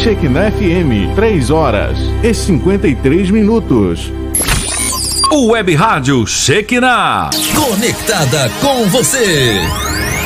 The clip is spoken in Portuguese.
Shekinah FM, 3h53. O Web Rádio Shekinah. Conectada com você.